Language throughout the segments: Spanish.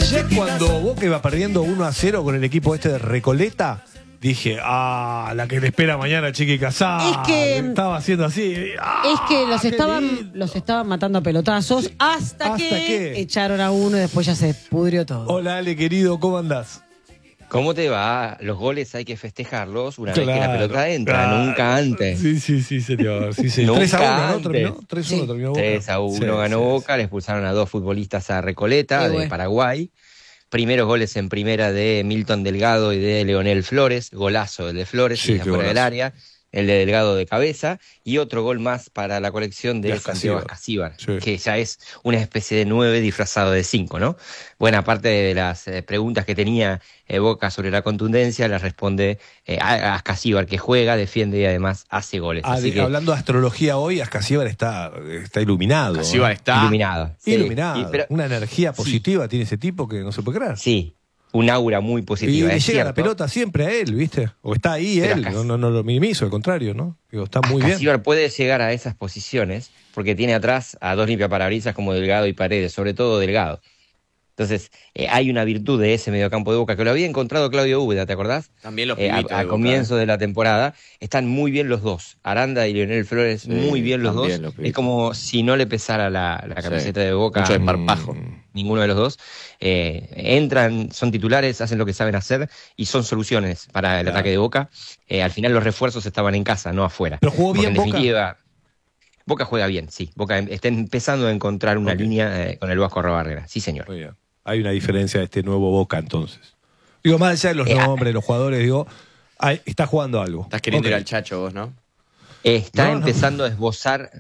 Ayer cuando Boca iba perdiendo 1-0 con el equipo este de Recoleta, dije, la que le espera mañana Chiqui Casá. Es que estaba haciendo así. Es que los estaban matando a pelotazos hasta que echaron a uno y después ya se pudrió todo. Hola Ale, querido, ¿cómo andás? ¿Cómo te va? Los goles hay que festejarlos una vez que la pelota entra, nunca antes. Sí, señor. Sí. 3-1, ¿no? ¿Terminó? 3-1 terminó Boca. 3-1 ganó Boca, le expulsaron a 2 futbolistas a Recoleta, de Paraguay. Primeros goles en primera de Milton Delgado y de Leonel Flores, golazo el de Flores, desde afuera del área, el de Delgado de cabeza, y otro gol más para la colección de Santiago Ascasíbar, que ya es una especie de 9 disfrazado de 5, ¿no? Buena parte de las preguntas que tenía Boca sobre la contundencia las responde Ascasíbar, que juega, defiende y además hace goles. Así que, hablando de astrología hoy, Ascasíbar está iluminado. Ascasíbar está iluminado. Sí. Iluminado. Pero, una energía positiva tiene ese tipo que no se puede creer. Sí. Un aura muy positiva. Y le llega la pelota siempre a él, ¿viste? O está ahí él, no lo minimizo, al contrario, ¿no? Digo, está muy bien. Ascasíbar puede llegar a esas posiciones porque tiene atrás a 2 limpiaparabrisas como Delgado y Paredes, sobre todo Delgado. Entonces, hay una virtud de ese mediocampo de Boca que lo había encontrado Claudio Úbeda, ¿te acordás? También los pibitos a comienzo de la temporada. Están muy bien los dos. Aranda y Leonel Flores, muy bien los dos. Es como si no le pesara la camiseta de Boca. Mucho desparpajo. Ninguno de los dos. Entran, son titulares, hacen lo que saben hacer y son soluciones para el ataque de Boca. Al final los refuerzos estaban en casa, no afuera. Pero jugó bien Boca. Boca juega bien, sí. Boca está empezando a encontrar una línea con el Vasco Arrobarrera. Sí, señor. Muy bien. Hay una diferencia de este nuevo Boca, entonces. Digo, más allá de los nombres, los jugadores, digo, está jugando algo. Estás queriendo ir al Chacho vos, ¿no? Está empezando a esbozar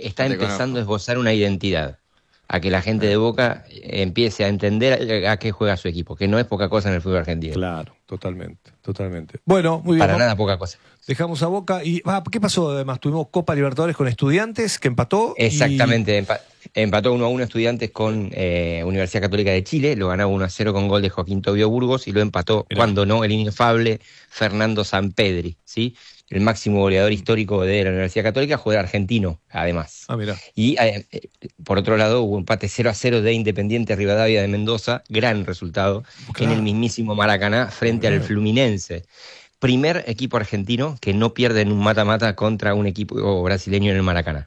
una identidad. A que la gente de Boca empiece a entender a qué juega su equipo, que no es poca cosa en el fútbol argentino. Claro, totalmente. Bueno, muy bien. Para nada poca cosa. Dejamos a Boca y ¿qué pasó además? Tuvimos Copa Libertadores con Estudiantes, que empató. Exactamente, empató 1-1 Estudiantes con Universidad Católica de Chile, lo ganaba 1-0 con gol de Joaquín Tobio Burgos y lo empató, cuando no, el inefable Fernando Sampedri, ¿sí? El máximo goleador histórico de la Universidad Católica, juega argentino, además. Mira. Y por otro lado, hubo empate 0-0 de Independiente Rivadavia de Mendoza, gran resultado, en el mismísimo Maracaná, frente al Fluminense. Primer equipo argentino que no pierde en un mata-mata contra un equipo brasileño en el Maracaná.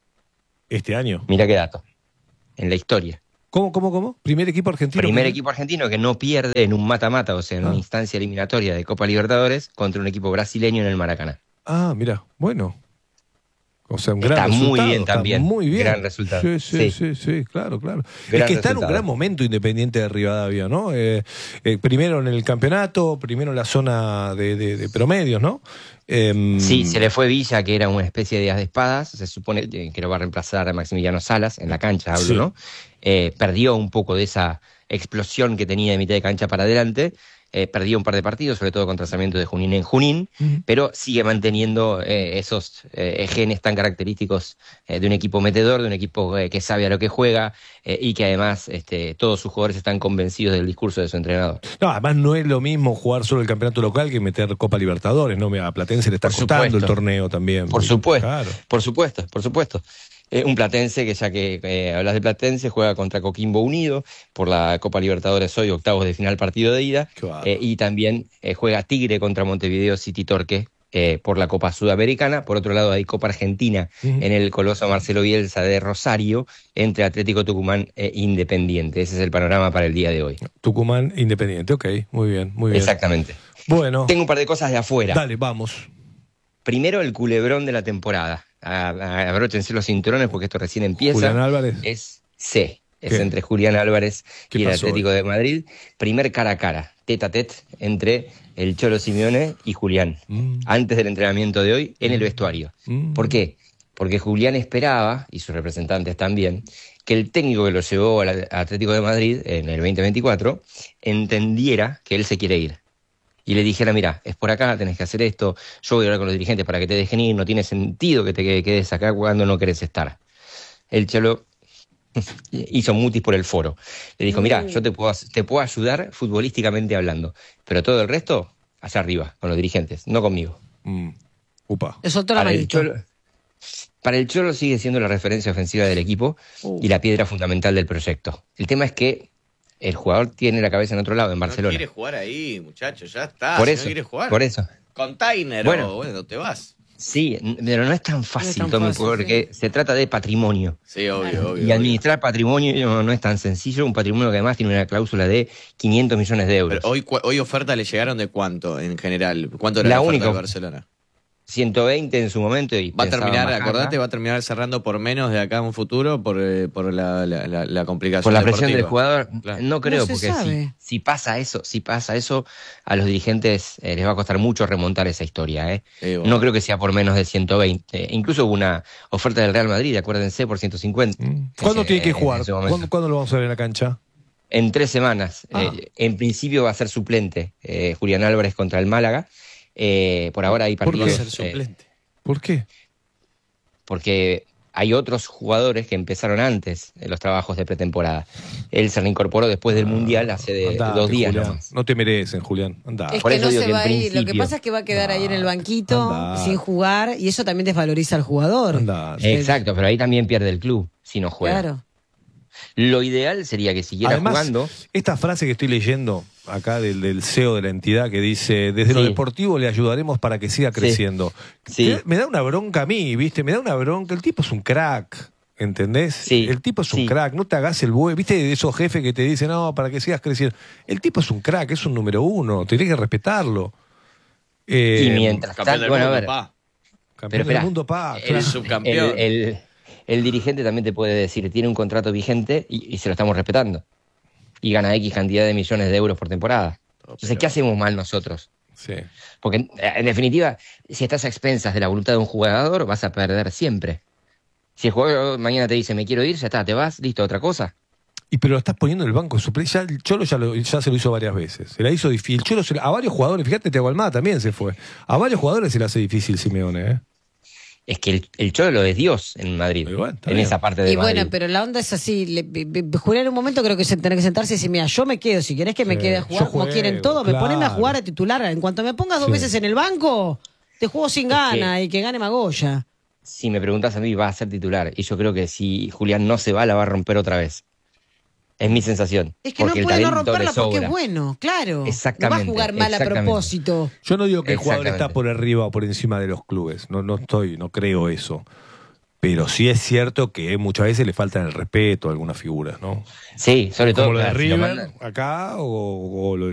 ¿Este año? Mira qué dato. En la historia. ¿Cómo? ¿Primer equipo argentino? Primer equipo argentino que no pierde en un mata-mata, o sea, en una instancia eliminatoria de Copa Libertadores contra un equipo brasileño en el Maracaná. Mira, bueno. O sea, un gran está resultado. Muy bien también. Muy bien. Gran resultado. Sí, claro. Es que está en un gran momento Independiente de Rivadavia, ¿no? Primero en el campeonato, primero en la zona de promedios, ¿no? Sí, se le fue Villa, que era una especie de as de espadas, se supone que lo va a reemplazar a Maximiliano Salas en la cancha, ¿no? Perdió un poco de esa explosión que tenía de mitad de cancha para adelante, perdió un par de partidos, sobre todo contra Sarmiento de Junín en Junín, pero sigue manteniendo esos genes tan característicos de un equipo metedor, de un equipo que sabe a lo que juega y que además todos sus jugadores están convencidos del discurso de su entrenador. No, además no es lo mismo jugar solo el campeonato local que meter Copa Libertadores, ¿no? A Platense le está costando el torneo también. Por supuesto, claro. por supuesto. Un Platense que, ya que hablas de Platense, juega contra Coquimbo Unido por la Copa Libertadores hoy, octavos de final, partido de ida. Y también juega Tigre contra Montevideo City Torque por la Copa Sudamericana. Por otro lado hay Copa Argentina en el Coloso Marcelo Bielsa de Rosario entre Atlético Tucumán e Independiente. Ese es el panorama para el día de hoy. Tucumán Independiente, ok, muy bien. Exactamente. Bueno. Tengo un par de cosas de afuera. Dale, vamos. Primero, el culebrón de la temporada. Abróchense los cinturones porque esto recién empieza. Julián Álvarez. Es entre Julián Álvarez y el Atlético hoy? de Madrid. Primer cara a cara, tete a tete, entre el Cholo Simeone y Julián. Antes del entrenamiento de hoy, en el vestuario. ¿Por qué? Porque Julián esperaba, y sus representantes también, que el técnico que lo llevó al Atlético de Madrid en el 2024 entendiera que él se quiere ir. Y le dijera, mira, es por acá, tenés que hacer esto, yo voy a hablar con los dirigentes para que te dejen ir, no tiene sentido que te quedes acá cuando no querés estar. El Cholo hizo mutis por el foro. Le dijo, mira, yo te puedo ayudar futbolísticamente hablando, pero todo el resto, allá arriba, con los dirigentes, no conmigo. Upa. Le soltó la manito. Para el Cholo sigue siendo la referencia ofensiva del equipo y la piedra fundamental del proyecto. El tema es que el jugador tiene la cabeza en otro lado, en Barcelona. No quiere jugar ahí, muchacho, ya está. Por si eso, no quiere jugar. por eso. Container, bueno, te vas. Sí, pero no es tan fácil, Tommy, porque se trata de patrimonio. Sí, obvio. Y administrar patrimonio no es tan sencillo, un patrimonio que además tiene una cláusula de 500 millones de euros. Pero hoy ofertas le llegaron de cuánto en general. ¿Cuánto era La la oferta única de Barcelona? 120 en su momento y Va a terminar, acordate, va a terminar cerrando por menos de acá en un futuro por la complicación por la presión deportiva. del jugador. Claro. No creo, No se porque sabe. si pasa eso, a los dirigentes les va a costar mucho remontar esa historia. Sí, bueno. No creo que sea por menos de 120. Incluso hubo una oferta del Real Madrid, acuérdense, por 150. ¿Cuándo tiene que jugar? En ese momento. ¿Cuándo lo vamos a ver en la cancha? En 3 semanas. En principio va a ser suplente Julián Álvarez contra el Málaga. Por ahora hay ¿Por qué? partidos. Va a ser suplente. ¿Por qué? Porque hay otros jugadores que empezaron antes de los trabajos de pretemporada. Él se reincorporó después del Mundial hace Andate, 2 días Julián. nomás. No te merecen, Julián. Andá. Es Por que eso no digo se que en va a ir. Lo que principio- pasa es que va a quedar ahí en el banquito Andá. sin jugar y eso también desvaloriza al jugador. Andá. Exacto, pero ahí también pierde el club si no juega. Claro. Lo ideal sería que siguiera Además, jugando. esta frase que estoy leyendo acá del CEO de la entidad que dice, desde lo Sí. deportivo le ayudaremos para que siga creciendo. Sí. Me da una bronca a mí, ¿viste? Me da una bronca. El tipo es un crack, ¿entendés? Sí. El tipo es un Sí. crack, no te hagas el buey. ¿Viste de esos jefes que te dicen, no, para que sigas creciendo? El tipo es un crack, es un número 1, tenés que respetarlo. Y mientras Campeón tanto, del bueno, a mundo, ver, pa. Campeón pero del esperá, mundo, pa. el claro. subcampeón. el dirigente también te puede decir, tiene un contrato vigente y se lo estamos respetando. Y gana X cantidad de millones de euros por temporada. Entonces, ¿qué hacemos mal nosotros? Sí. Porque, en definitiva, si estás a expensas de la voluntad de un jugador, vas a perder siempre. Si el jugador mañana te dice, me quiero ir, ya está, te vas, listo, otra cosa. Y pero lo estás poniendo en el banco de suplentes. Ya el Cholo ya se lo hizo varias veces. Se la hizo difícil. El Cholo a varios jugadores, fíjate, Thiago Almada también se fue. A varios jugadores se le hace difícil Simeone, ¿eh? Es que el Cholo es Dios en Madrid, Y bueno, está en bien. esa parte de Y Madrid. bueno, pero la onda es así. Julián en un momento creo que se tiene que sentarse y decir, mira, yo me quedo. Si querés que me Sí, quede a jugar yo como juego, quieren todos, me claro. poneme a jugar a titular. En cuanto me pongas 2 Sí. veces en el banco, te juego sin gana y que gane Magoya. Si me preguntas a mí, va a ser titular. Y yo creo que si Julián no se va, la va a romper otra vez. Es mi sensación. Es que porque no puede el no talento romperla le porque sobra. es bueno, claro. Exactamente, No va a jugar mal a exactamente. propósito. Yo no digo que el jugador Exactamente. está por arriba o por encima de los clubes. No creo eso. Pero sí es cierto que muchas veces le faltan el respeto a algunas figuras, ¿no? Sí, sobre todo. Como lo de claro, si lo River mandan- acá o lo de